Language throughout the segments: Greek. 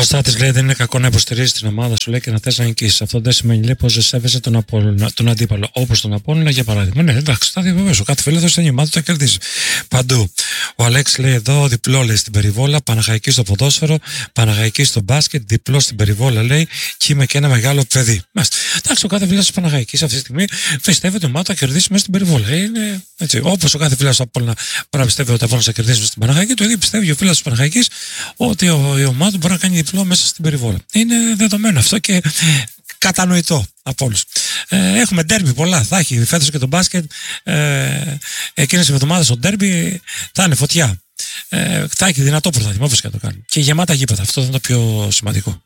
Ο Στάτης λέει: δεν είναι κακό να υποστηρίζει την ομάδα σου, λέει, και να θες να νικήσεις. Αυτό δεν σημαίνει, λέει, πως δεν σέβεσαι τον αντίπαλο. Όπως τον Απόλλωνα, για παράδειγμα. Ναι, εντάξει, Στάτη, βεβαίως. Ο κάθε φίλος στην ομάδα του θα κερδίσει. Παντού. Ο Αλέξης λέει εδώ: διπλό, λέει, στην Περιβόλα, Παναχαϊκή στο ποδόσφαιρο, Παναχαϊκή στο μπάσκετ, διπλό στην Περιβόλα, λέει, και είμαι και ένα μεγάλο παιδί. Μάλιστα. Εντάξει, ο κάθε φίλος της Παναχαϊκής αυτή τη στιγμή πιστεύει ότι η ομάδα θα κερδίσει μέσα στην Περιβόλα. Είναι έτσι. Όπως ο κάθε φίλος του Απόλλωνα μπορεί να πιστεύει ότι θα κερδίσει μέσα στην Παναχαϊκή, το ίδιο πιστεύει ο φίλος της Παναχαϊκής ότι η ομάδα μπορεί να κάνει διπλό μέσα στην Περιβόλα. Είναι δεδομένο αυτό και κατανοητό από όλους. Έχουμε ντέρμπι πολλά. Θα έχει φέτος και το μπάσκετ. Εκείνες οι εβδομάδες στο ντέρμπι θα είναι φωτιά. Θα έχει δυνατό πρωτάθλημα, όπως και να το κάνει. Και γεμάτα γήπεδα. Αυτό θα είναι το πιο σημαντικό.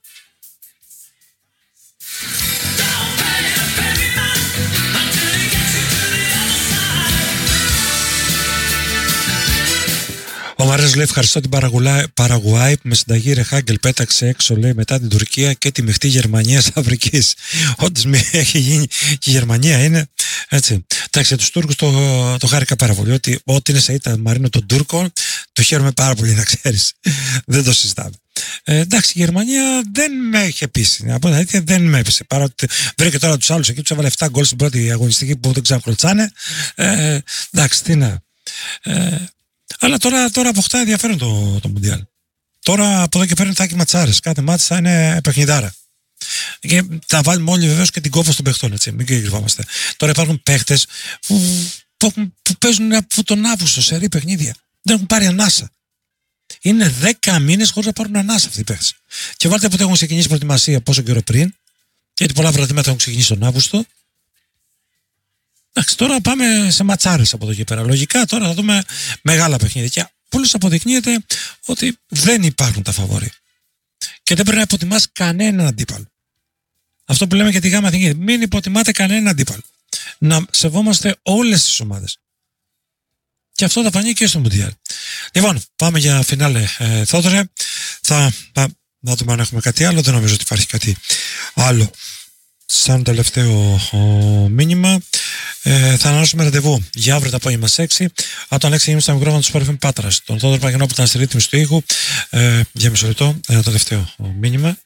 Ο Μαρέζος λέει: ευχαριστώ την Παραγουάη που με συνταγή Ρεχάγκελ πέταξε έξω, λέει, μετά την Τουρκία και τη μειχτή Γερμανία της Αφρικής. Όντως έχει γίνει και η Γερμανία είναι έτσι. Εντάξει, τους Τούρκους το χάρηκα πάρα πολύ. Ότι είναι σε ήττα Μαρίνο των Τούρκων, το χαίρομαι πάρα πολύ, να ξέρεις. Δεν το συζητάμε. Εντάξει, η Γερμανία δεν με έχει πείσει. Από την αλήθεια δεν με έπεισε. Παρά ότι βρήκε τώρα τους άλλους εκεί, τους έβαλε 7 γκολ στην πρώτη αγωνιστική που δεν ξανακροτσάνε. Εντάξει, τι να. Αλλά τώρα αποκτά ενδιαφέρον το Μουντιάλ. Τώρα από εδώ και πέρα θα έχει ματσάρες. Κάθε μάτς θα είναι παιχνιδάρα. Και θα βάλουμε όλοι βεβαίως και την κόφα των παιχτών, έτσι. Μην κρυβόμαστε. Τώρα υπάρχουν παίχτες που παίζουν από τον Αύγουστο σε ρί παιχνίδια. Δεν έχουν πάρει ανάσα. Είναι 10 μήνες χωρίς να πάρουν ανάσα αυτοί οι παίχτες. Και βάλτε πότε έχουν ξεκινήσει προετοιμασία πόσο καιρό πριν. Γιατί πολλά βραδιμέτα έχουν ξεκινήσει τον Αύγουστο. Εντάξει, τώρα πάμε σε ματσάρες από εδώ και πέρα. Λογικά τώρα θα δούμε μεγάλα παιχνίδια. Και πολλούς αποδεικνύεται ότι δεν υπάρχουν τα φαβορί. Και δεν πρέπει να υποτιμάς κανέναν αντίπαλο. Αυτό που λέμε για τη Γάμα Εθνική. Μην υποτιμάτε κανέναν αντίπαλο. Να σεβόμαστε όλες τις ομάδες. Και αυτό θα φανεί και στο Μουντιάλ. Λοιπόν, πάμε για φινάλε, Θόδωρε. Να δούμε αν έχουμε κάτι άλλο. Δεν νομίζω ότι υπάρχει κάτι άλλο. Σαν τελευταίο μήνυμα, θα ανανεώσουμε ραντεβού για αύριο το απόγευμα στις 6 από τον Αλέξη Γήμου στα μικρόφωνα του Σπορ FM Πάτρας. Τον Θόδωρο Παγενό που ήταν στη ρύθμιση του ήχου. Για μισό λεπτό, ένα τελευταίο μήνυμα.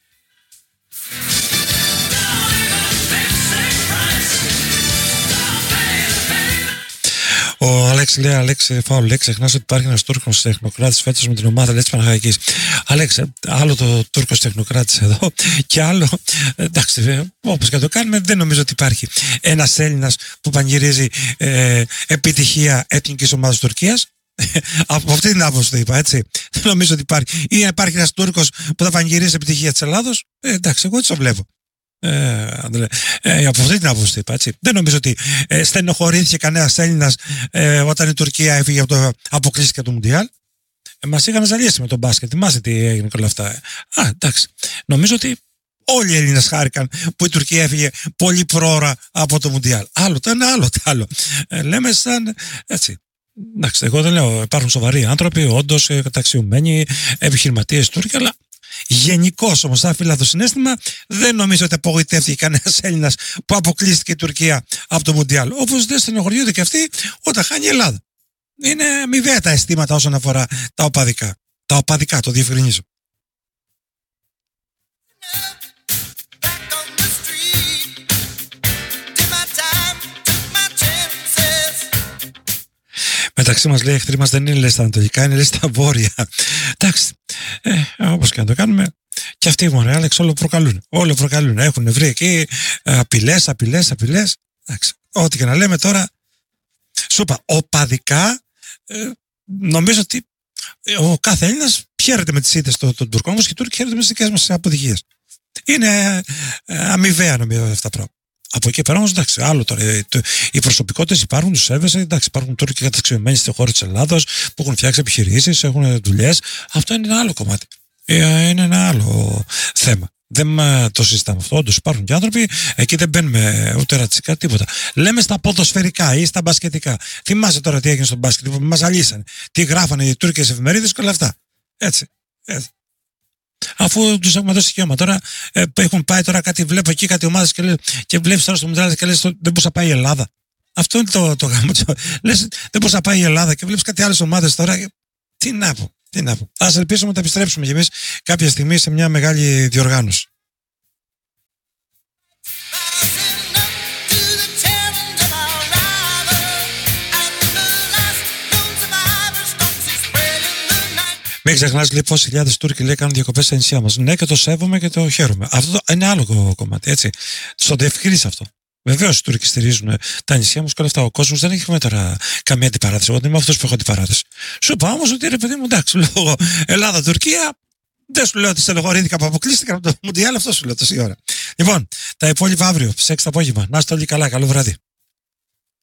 Ο Αλέξη λέει: Αλέξη, φάουλ, λέει, ξεχνάς ότι υπάρχει ένας Τούρκος τεχνοκράτης φέτος με την ομάδα της Παναχαϊκής. Αλέξη, άλλο το Τούρκος τεχνοκράτης εδώ και άλλο. Εντάξει, όπως και το κάνουμε, δεν νομίζω ότι υπάρχει ένας Έλληνας που πανηγυρίζει επιτυχία εθνικής ομάδας Τουρκίας. Από αυτή την άποψη το είπα, έτσι. Δεν νομίζω ότι υπάρχει. Ή υπάρχει ένας Τούρκος που θα πανηγυρίζει επιτυχία της Ελλάδος. Εντάξει, εγώ έτσι το βλέπω. Από αυτή την άποψη το είπα, έτσι. Δεν νομίζω ότι στενοχωρήθηκε κανένας Έλληνας όταν η Τουρκία έφυγε αποκλείστηκε από το Μουντιάλ. Μας είχαν ζαλίσει με τον μπάσκετ. Θυμάστε τι έγινε και όλα αυτά. Εντάξει. Νομίζω ότι όλοι οι Έλληνες χάρηκαν που η Τουρκία έφυγε πολύ πρόωρα από το Μουντιάλ. Άλλο το ένα, άλλο το άλλο. Λέμε σαν έτσι. Εντάξει, εγώ δεν λέω, υπάρχουν σοβαροί άνθρωποι, όντως καταξιωμένοι, επιχειρηματίες Τούρκοι, αλλά γενικώς όμως, σαν φύλλα το συναίσθημα, δεν νομίζω ότι απογοητεύτηκε κανένας Έλληνας που αποκλείστηκε η Τουρκία από το Μουντιάλ. Όπως δεν στενοχωριούνται και αυτοί όταν χάνει η Ελλάδα. Είναι αμοιβαία τα αισθήματα όσον αφορά τα οπαδικά. Τα οπαδικά, το διευκρινίζω. Μεταξύ μας λέει: εχθροί μας δεν είναι λες στα ανατολικά, είναι λες στα βόρεια. Εντάξει, όπως και να το κάνουμε, και αυτοί οι Άλεξ όλο προκαλούν. Όλο προκαλούν. Έχουν βρει εκεί απειλές. Εντάξει, ό,τι και να λέμε τώρα. Σου είπα, οπαδικά, νομίζω ότι ο κάθε Έλληνας χαίρεται με τις ήττες των Τουρκών, όμως και οι Τούρκοι χαίρεται με τις δικές μας αποτυχίες. Είναι αμοιβαία νομίζω αυτά τα πράγματα. Από εκεί πέρα όμως, εντάξει, άλλο τώρα. Οι προσωπικότητες υπάρχουν, τους σέβεσαι. Εντάξει, υπάρχουν Τούρκοι καταξιωμένοι στη χώρα της Ελλάδος που έχουν φτιάξει επιχειρήσεις, έχουν δουλειές. Αυτό είναι ένα άλλο κομμάτι. Είναι ένα άλλο θέμα. Δεν το συζητάμε αυτό. Όντως υπάρχουν και άνθρωποι, εκεί δεν μπαίνουμε ούτε ρατσικά τίποτα. Λέμε στα ποδοσφαιρικά ή στα μπασκετικά. Θυμάσαι τώρα τι έγινε στο μπάσκετ που μας αλύσανε. Τι γράφανε οι Τούρκες εφημερίδες και όλα αυτά. Έτσι. Αφού τους έχουμε δώσει δικαίωμα. Τώρα έχουν πάει τώρα κάτι, βλέπω εκεί κάτι ομάδες και βλέπεις τώρα στο Μουντιάλ και λες: δεν μπορούσε να πάει η Ελλάδα. Αυτό είναι το γάμο. Λες: δεν μπορούσε να πάει η Ελλάδα και βλέπεις κάτι άλλες ομάδες τώρα. Τι να πω. Ας ελπίσουμε ότι θα επιστρέψουμε κι εμείς κάποια στιγμή σε μια μεγάλη διοργάνωση. Μην ξεχνάς λοιπόν πόσοι χιλιάδες Τούρκοι λέει κάνουν διακοπές στα νησιά μας. Ναι, και το σέβομαι και το χαίρομαι. Αυτό είναι άλλο κομμάτι, έτσι. Στο διευκρίνησα αυτό. Βεβαίως οι Τούρκοι στηρίζουν τα νησιά μας και όλα αυτά. Ο κόσμος δεν έχει τώρα καμία αντιπαράθεση. Εγώ δεν είμαι αυτός που έχω αντιπαράθεση. Σου είπα όμως ότι ρε παιδί μου, εντάξει, λόγω Ελλάδα-Τουρκία, δεν σου λέω ότι στενοχωρήθηκα που αποκλείστηκα από το Μουντιάλ, αυτό σου λέω τόση ώρα. Λοιπόν, τα υπόλοιπα αύριο, 6 το απόγευμα. Να είστε όλοι καλά, καλό βράδυ.